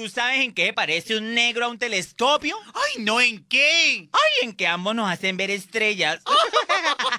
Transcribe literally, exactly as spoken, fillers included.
¿Tú sabes en qué parece un negro a un telescopio? ¡Ay, no! ¿En qué? ¡Ay, en que ambos nos hacen ver estrellas!